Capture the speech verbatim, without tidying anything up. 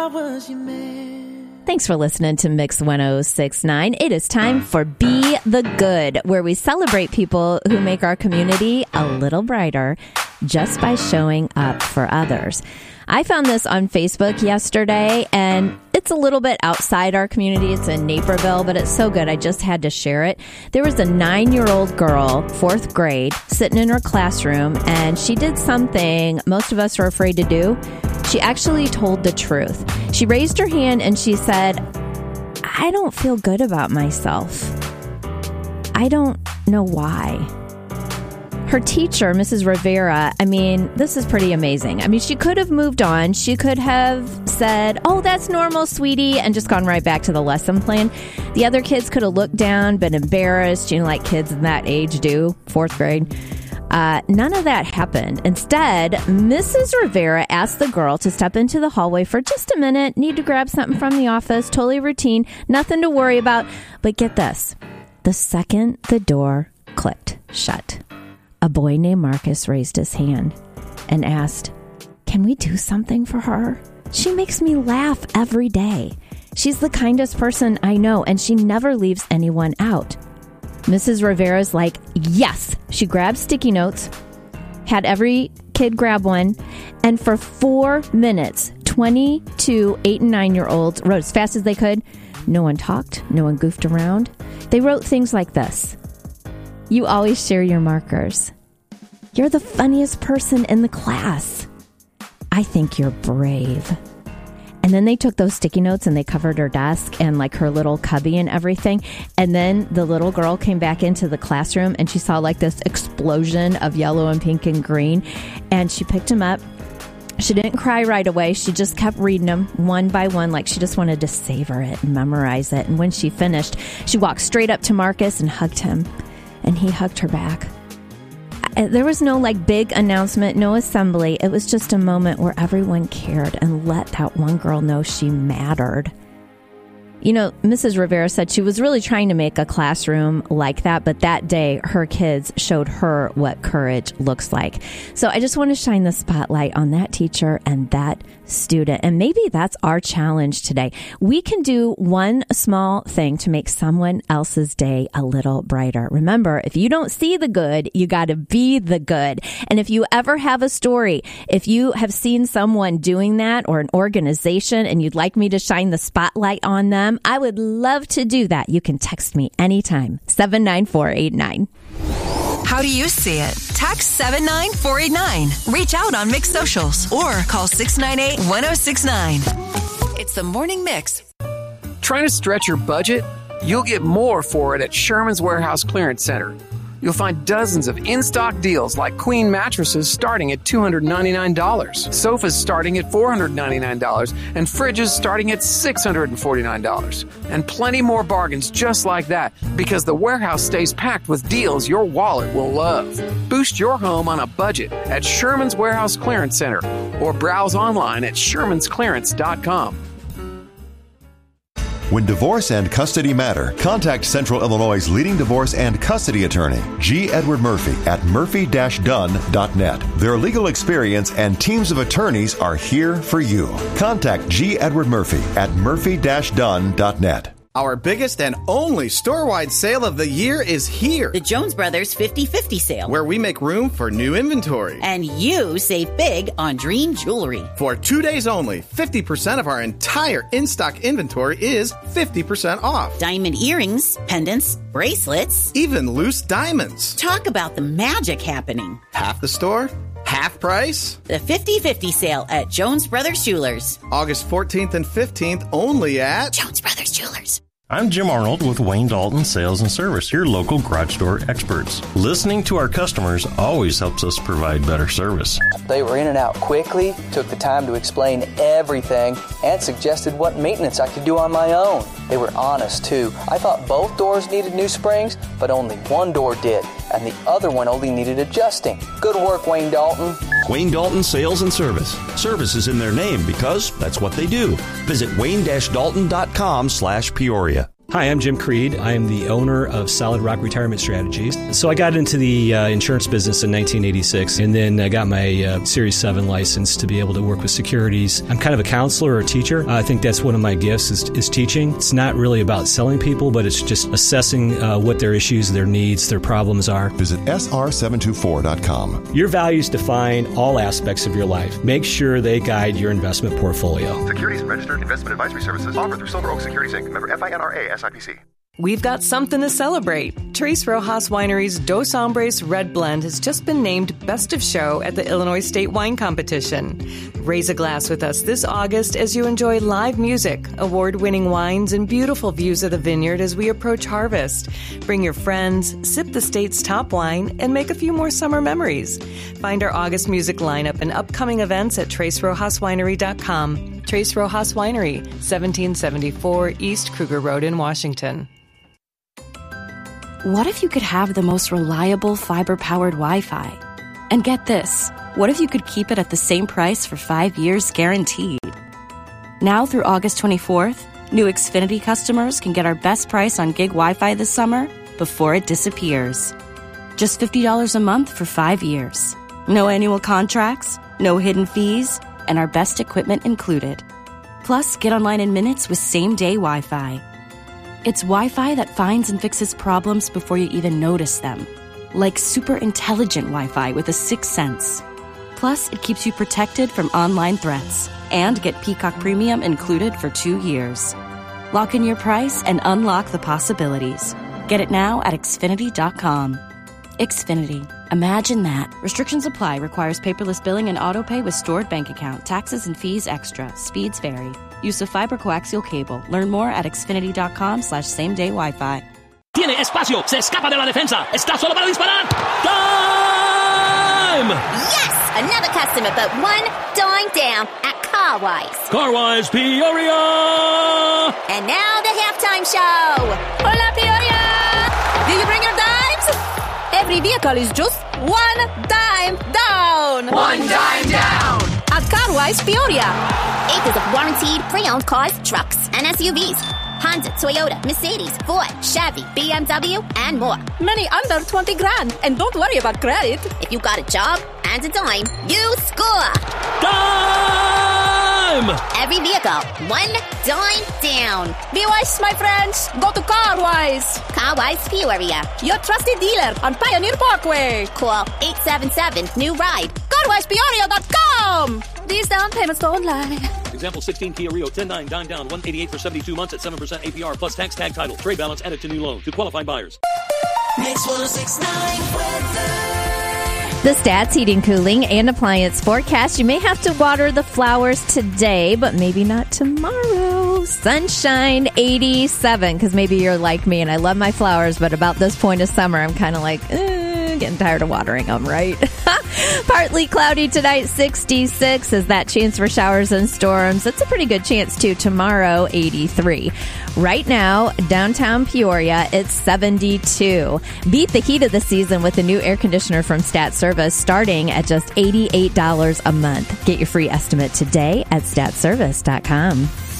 Thanks for listening to Mix one oh six point nine. It is time for Be the Good, where we celebrate people who make our community a little brighter just by showing up for others. I found this on Facebook yesterday, and it's a little bit outside our community. It's in Naperville, but it's so good. I just had to share it. There was a nine-year-old girl, fourth grade, sitting in her classroom, and she did something most of us are afraid to do. She actually told the truth. She raised her hand and she said, I don't feel good about myself. I don't know why. Her teacher, Missus Rivera, I mean, this is pretty amazing. I mean, she could have moved on. She could have said, oh, that's normal, sweetie, and just gone right back to the lesson plan. The other kids could have looked down, been embarrassed, you know, like kids in that age do, fourth grade. Uh, none of that happened. Instead, Missus Rivera asked the girl to step into the hallway for just a minute, need to grab something from the office, totally routine, nothing to worry about. But get this, the second the door clicked shut, a boy named Marcus raised his hand and asked, can we do something for her? She makes me laugh every day. She's the kindest person I know, and she never leaves anyone out. Missus Rivera's like, yes. She grabbed sticky notes, had every kid grab one, and for four minutes, twenty-two eight and nine-year-olds wrote as fast as they could. No one talked. No one goofed around. They wrote things like this. You always share your markers. You're the funniest person in the class. I think you're brave. And then they took those sticky notes and they covered her desk and like her little cubby and everything. And then the little girl came back into the classroom and she saw like this explosion of yellow and pink and green. And she picked them up. She didn't cry right away. She just kept reading them one by one, like she just wanted to savor it and memorize it. And when she finished, she walked straight up to Marcus and hugged him. And he hugged her back. There was no like big announcement, no assembly. It was just a moment where everyone cared and let that one girl know she mattered. You know, Missus Rivera said she was really trying to make a classroom like that, but that day her kids showed her what courage looks like. So I just want to shine the spotlight on that teacher and that student. And maybe that's our challenge today. We can do one small thing to make someone else's day a little brighter. Remember, if you don't see the good, you got to be the good. And if you ever have a story, if you have seen someone doing that or an organization and you'd like me to shine the spotlight on them, I would love to do that. You can text me anytime, seven nine four eight nine. How do you see it? Text seven nine four eight nine. Reach out on Mix Socials or call six nine eight, one oh six nine. It's the Morning Mix. Trying to stretch your budget? You'll get more for it at Sherman's Warehouse Clearance Center. You'll find dozens of in-stock deals like queen mattresses starting at two hundred ninety-nine dollars, sofas starting at four hundred ninety-nine dollars, and fridges starting at six hundred forty-nine dollars. And plenty more bargains just like that because the warehouse stays packed with deals your wallet will love. Boost your home on a budget at Sherman's Warehouse Clearance Center or browse online at shermans clearance dot com. When divorce and custody matter, contact Central Illinois' leading divorce and custody attorney, G. Edward Murphy, at murphy dash dunn dot net. Their legal experience and teams of attorneys are here for you. Contact G. Edward Murphy at murphy dash dunn dot net. Our biggest and only store-wide sale of the year is here. The Jones Brothers fifty fifty sale, where we make room for new inventory. And you save big on Dream Jewelry. For two days only, fifty percent of our entire in-stock inventory is fifty percent off. Diamond earrings, pendants, bracelets. Even loose diamonds. Talk about the magic happening. Half the store, half price. The fifty fifty sale at Jones Brothers Jewelers. August fourteenth and fifteenth only at Jones Brothers Jewelers. I'm Jim Arnold with Wayne Dalton Sales and Service, your local garage door experts. Listening to our customers always helps us provide better service. They were in and out quickly, took the time to explain everything, and suggested what maintenance I could do on my own. They were honest, too. I thought both doors needed new springs, but only one door did, and the other one only needed adjusting. Good work, Wayne Dalton. Wayne Dalton Sales and Service. Service is in their name because that's what they do. Visit wayne dash dalton dot com slash Peoria. Hi, I'm Jim Creed. I am the owner of Solid Rock Retirement Strategies. So I got into the uh, insurance business in nineteen eighty-six, and then I got my uh, Series seven license to be able to work with securities. I'm kind of a counselor or a teacher. Uh, I think that's one of my gifts is, is teaching. It's not really about selling people, but it's just assessing uh, what their issues, their needs, their problems are. Visit S R seven two four dot com. Your values define all aspects of your life. Make sure they guide your investment portfolio. Securities and registered investment advisory services offered through Silver Oak Securities Incorporated. Member F I N R A S I P C. We've got something to celebrate. Tres Rojas Winery's Dos Hombres Red Blend has just been named Best of Show at the Illinois State Wine Competition. Raise a glass with us this August as you enjoy live music, award-winning wines, and beautiful views of the vineyard as we approach harvest. Bring your friends, sip the state's top wine, and make a few more summer memories. Find our August music lineup and upcoming events at Tres Rojas Winery dot com. Tres Rojas Winery, seventeen seventy-four East Kruger Road in Washington. What if you could have the most reliable fiber-powered Wi-Fi? And get this, what if you could keep it at the same price for five years guaranteed? Now through August twenty-fourth, new Xfinity customers can get our best price on gig Wi-Fi this summer before it disappears. Just fifty dollars a month for five years. No annual contracts, no hidden fees, and our best equipment included. Plus, get online in minutes with same-day Wi-Fi. It's Wi-Fi that finds and fixes problems before you even notice them. Like super intelligent Wi-Fi with a sixth sense. Plus, it keeps you protected from online threats. And get Peacock Premium included for two years. Lock in your price and unlock the possibilities. Get it now at Xfinity dot com. Xfinity. Imagine that. Restrictions apply. Requires paperless billing and autopay with stored bank account. Taxes and fees extra. Speeds vary. Use of fiber coaxial cable. Learn more at Xfinity dot com slash same day Wi-Fi. Tiene espacio. Se escapa de la defensa. Está solo para disparar. Time! Yes! Another customer, but one dime down at Carwise. Carwise Peoria! And now the halftime show. Hola, Peoria! Do you bring your dimes? Every vehicle is just one dime down. One dime down. At Carwise Peoria. Acres of warranted pre-owned cars, trucks, and S U Vs. Honda, Toyota, Mercedes, Ford, Chevy, B M W, and more. Many under twenty grand. And don't worry about credit. If you got a job and a dime, you score. Dime! Every vehicle, one dime down. Be wise, my friends. Go to Carwise. Carwise Peoria. Your trusted dealer on Pioneer Parkway. Call eight seven seven, new ride. Carwise Peoria dot com. These down payments don't lie. Example sixteen Kia Rio ten nine down down one eighty-eight for seventy-two months at seven percent A P R plus tax tag title. Trade balance added to new loan to qualified buyers. Mix one oh six point nine weather. The Stats Heating, Cooling, and Appliance forecast. You may have to water the flowers today, but maybe not tomorrow. Sunshine, eighty-seven, because maybe you're like me and I love my flowers, but about this point of summer, I'm kind of like, eh, getting tired of watering them, right? Partly cloudy tonight, sixty-six. Is that chance for showers and storms? That's a pretty good chance, too. Tomorrow, eighty-three. Right now, downtown Peoria, it's seventy-two. Beat the heat of the season with a new air conditioner from Stat Service starting at just eighty-eight dollars a month. Get your free estimate today at stat service dot com.